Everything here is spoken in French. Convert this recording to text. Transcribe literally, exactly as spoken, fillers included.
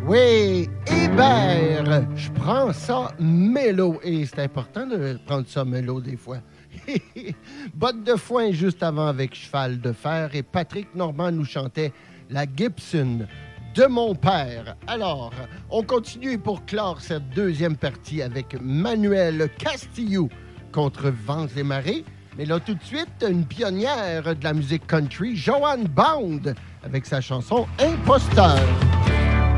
Oui, Hébert, je prends ça mélo. Et c'est important de prendre ça mélo des fois. Botte de foin juste avant avec cheval de fer. Et Patrick Normand nous chantait la Gibson de mon père. Alors, on continue pour clore cette deuxième partie avec Manuel Castillo contre Vents et marées. Mais là, tout de suite, une pionnière de la musique country, Joanne Bound, avec sa chanson Imposteur.